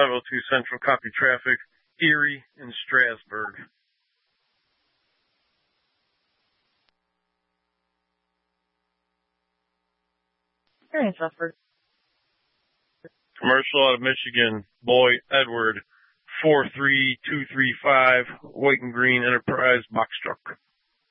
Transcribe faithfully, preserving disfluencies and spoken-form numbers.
five oh two Central, copy traffic, Erie and Strasburg. Very suffered. Commercial out of Michigan, Boy Edward, four three two three five, White and Green Enterprise box truck.